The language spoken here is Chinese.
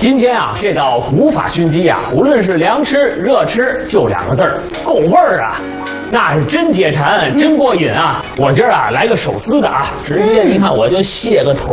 今天啊，这道古法熏鸡啊，无论是凉吃、热吃，就2个字儿，够味儿啊！那是真解馋，真过瘾啊！我今儿啊来个手撕的啊，直接您看我就卸个腿